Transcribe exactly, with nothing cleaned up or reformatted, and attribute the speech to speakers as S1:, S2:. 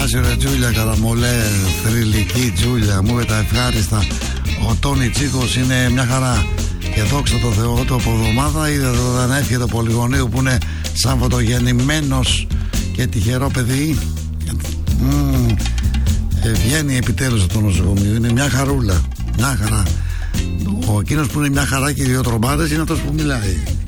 S1: Γεια σου ρε Τζούλια, καραμολέ, θρυλική Τζούλια μου με τα ευχάριστα. Ο Τόνι Τσίκος είναι μια χαρά. Και δόξα τω Θεώ, το από εβδομάδα είδε τον εύχετο Πολυγωνίου που είναι σαν φωτογεννημένος και τυχερό παιδί. Mm, ε, βγαίνει επιτέλους από το νοσοκομείο. Είναι μια χαρούλα. Μια χαρά. Ο εκείνος που είναι μια χαρά και οι δύο τρομπάδες είναι αυτός που μιλάει.